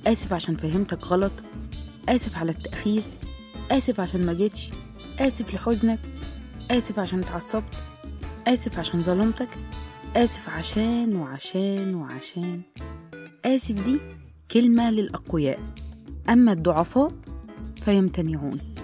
آسف عشان فهمتك غلط، آسف على التأخير، آسف عشان ما جيتش، آسف لحزنك، آسف عشان اتعصبت، آسف عشان ظلمتك، آسف عشان وعشان وعشان. آسف دي كلمة للأقوياء، أما الضعفاء فيمتنعون.